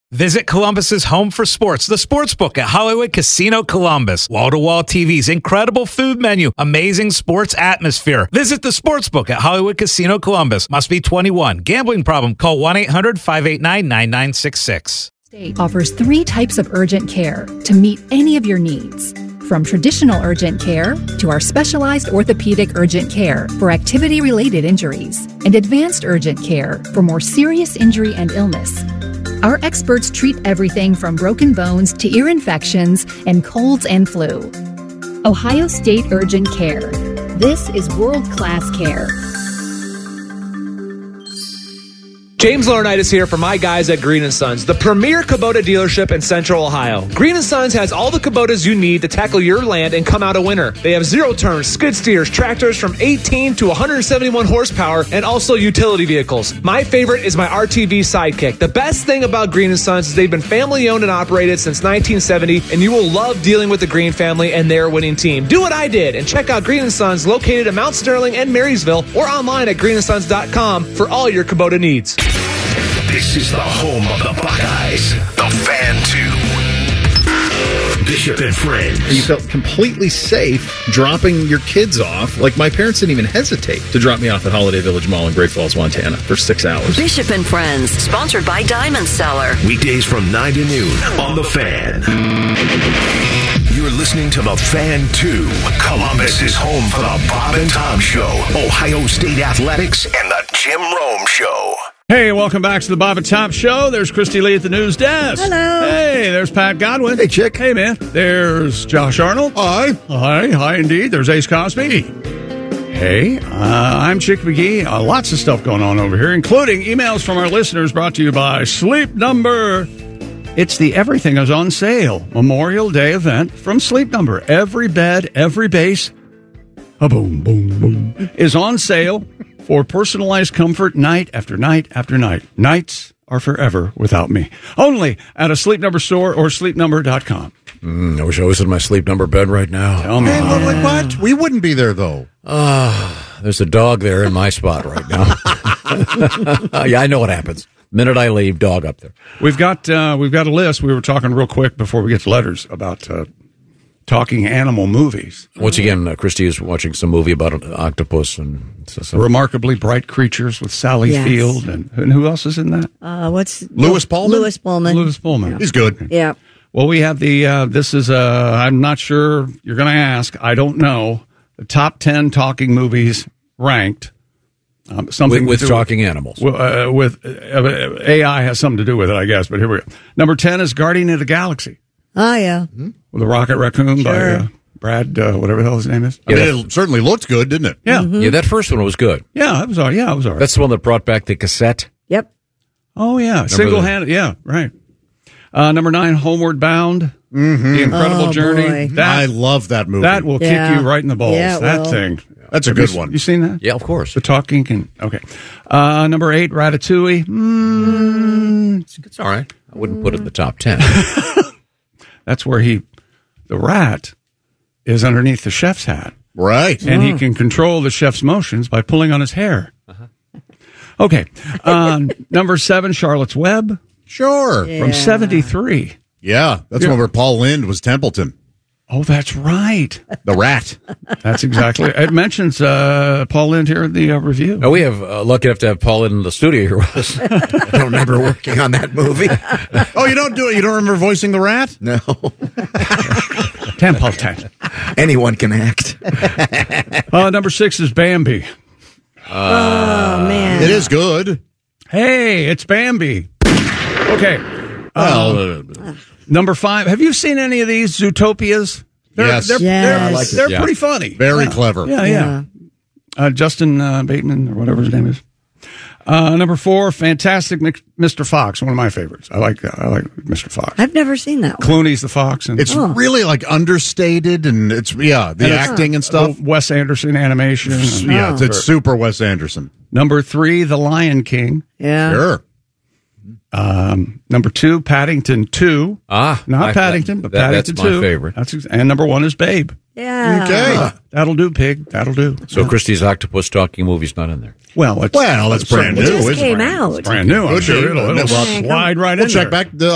Visit Columbus's home for sports, the Sportsbook at Hollywood Casino Columbus. Wall-to-wall TVs, incredible food menu, amazing sports atmosphere. Visit the Sportsbook at Hollywood Casino Columbus. Must be 21. Gambling problem? Call 1-800-589-9966. State offers 3 types of urgent care to meet any of your needs. From traditional urgent care to our specialized orthopedic urgent care for activity-related injuries and advanced urgent care for more serious injury and illness. Our experts treat everything from broken bones to ear infections and colds and flu. Ohio State Urgent Care. This is world-class care. James Laurinaitis here for my guys at Green & Sons, the premier Kubota dealership in Central Ohio. Green & Sons has all the Kubotas you need to tackle your land and come out a winner. They have zero-turn, skid steers, tractors from 18 to 171 horsepower, and also utility vehicles. My favorite is my RTV Sidekick. The best thing about Green & Sons is they've been family-owned and operated since 1970, and you will love dealing with the Green family and their winning team. Do what I did and check out Green & Sons located in Mount Sterling and Marysville or online at greenandsons.com for all your Kubota needs. This is the home of the Buckeyes, the Fan 2. Bishop and Friends. You felt completely safe dropping your kids off. Like, my parents didn't even hesitate to drop me off at Holiday Village Mall in Great Falls, Montana for 6 hours. Bishop and Friends, sponsored by Diamond Seller. Weekdays from 9 to noon on The Fan. You're listening to The Fan 2. Columbus is home for the Bob and Tom Show, Ohio State Athletics, and the Jim Rome Show. Hey, welcome back to the Bob and Tom Show. There's Christy Lee at the news desk. Hello. Hey, there's Pat Godwin. Hey, chick. Hey, man. There's Josh Arnold. Hi. Hi, indeed. There's Ace Cosby. Hey, I'm Chick McGee. Lots of stuff going on over here, including emails from our listeners brought to you by Sleep Number. It's the Everything is on Sale Memorial Day event from Sleep Number. Every bed, every base, a boom, boom, boom, is on sale for personalized comfort night after night after night. Nights are forever without me. Only at a Sleep Number store or sleepnumber.com. I wish I was in my Sleep Number bed right now. Tell me. What? We wouldn't be there, though. There's a dog there in my spot right now. Yeah, I know what happens. Minute I leave, dog up there. We've got a list. We were talking real quick before we get to letters about talking animal movies. Once again, Christy is watching some movie about an octopus and Remarkably Bright Creatures with Sally Field and who else is in that? Louis Pullman? Louis Pullman. Louis Pullman. He's good. Yeah. Well, we have this is I'm not sure you're going to ask. I don't know. The top 10 talking movies ranked. Something with talking animals. With AI has something to do with it, I guess. But here we go. Number 10 is Guardian of the Galaxy. Oh, yeah. With the Rocket Raccoon by Brad, whatever the hell his name is. I mean, it certainly looked good, didn't it? Yeah. Yeah, that first one was good. Yeah, it was all right. That's the one that brought back the cassette. Yep. Oh, yeah. Single-handed. Yeah, right. Number 9, Homeward Bound. Mm-hmm. The Incredible Journey. I love that movie. That will kick you right in the balls. Yeah, that thing. That's a good one. You seen that? Yeah, of course. The talking can. Okay. Number 8, Ratatouille. It's all right. I wouldn't put it in the top 10. That's where the rat is underneath the chef's hat. Right. And he can control the chef's motions by pulling on his hair. Okay. Number 7, Charlotte's Web. Sure. From 1973. Yeah. That's one where Paul Lynde was Templeton. Oh, that's right. The rat. That's exactly. It mentions Paul Lynde here in the review. Oh, we have lucky enough to have Paul in the studio here with us. I don't remember working on that movie. Oh, you don't do it? You don't remember voicing the rat? No. Templeton. Anyone can act. Number 6 is Bambi. Oh, man. It is good. Hey, it's Bambi. Okay. Number 5. Have you seen any of these Zootopias? Yes. They're pretty funny. Very clever. Yeah. Justin Bateman or whatever his name is. Number 4, Fantastic Mr. Fox, one of my favorites. I like Mr. Fox. I've never seen that one. Clooney's the fox. And it's really like understated and it's acting and stuff. Wes Anderson animation. It's super Wes Anderson. Number 3, The Lion King. Yeah. Sure. Number 2, Paddington 2. Not Paddington, but Paddington 2. That's my favorite. And number 1 is Babe. Yeah. Okay. That'll do, pig. That'll do. So Christie's octopus talking movie's not in there. Well, that's brand new. It just came out. It's brand new. I'm sure it'll slide right in We'll check back